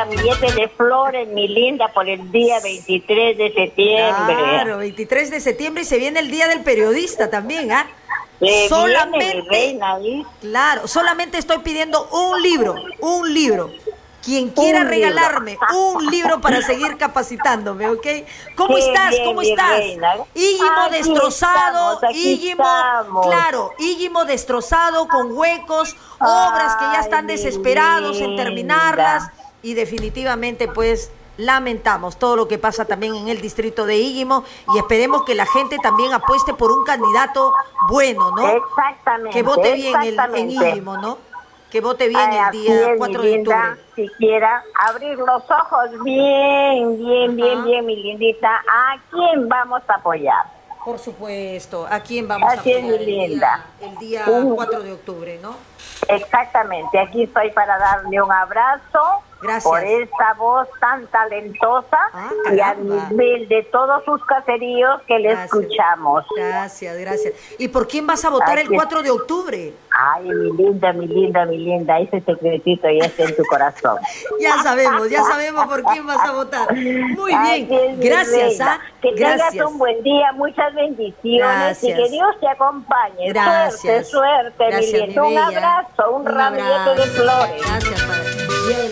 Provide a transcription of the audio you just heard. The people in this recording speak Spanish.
ramillete de flores, mi linda, por el día 23 de septiembre. Claro, 23 de septiembre y se viene el Día del Periodista también, ¿ah? Viene, mi reina, ¿sí? Claro, solamente estoy pidiendo un libro. Quien quiera Un regalarme un libro para seguir capacitándome, ¿ok? ¿Cómo Qué estás? bien, ¿Cómo mi estás? reina. Íguimo Aquí destrozado, estamos, aquí Íguimo, estamos. claro, Íguimo destrozado con huecos, obras que ya Ay, están mi desesperados en terminarlas linda. y definitivamente pues lamentamos todo lo que pasa también en el distrito de Íguimo y esperemos que la gente también apueste por un candidato bueno, ¿no? Exactamente, Que vote bien en exactamente. Íguimo, ¿no? Que vote bien Ay, el así día es, mi 4 de linda. octubre. Siquiera abrir los ojos bien, bien, bien, Ajá. bien, mi lindita. ¿A quién vamos a apoyar? Por supuesto. ¿A quién vamos a Así es, mi apoyar linda. el día Un- 4 de octubre, no? Exactamente, aquí estoy para darle un abrazo Gracias. por esta voz tan talentosa Ah, y a caramba. nivel de todos sus caseríos que le Gracias. escuchamos. Gracias, gracias. ¿Y por quién vas a votar el Aquí- 4 de octubre? Ay, mi linda, mi linda, mi linda, ese secretito ya está en tu corazón. Ya sabemos por quién vas a votar. Muy bien. Así es, mi Gracias, reina. ¿ah? Que Gracias. tengas un buen día, muchas bendiciones Gracias. y que Dios te acompañe. Gracias. Suerte, suerte, Gracias, mi linda. mi Un bella. abrazo, un ramillete de abrazo. flores. Gracias, padre.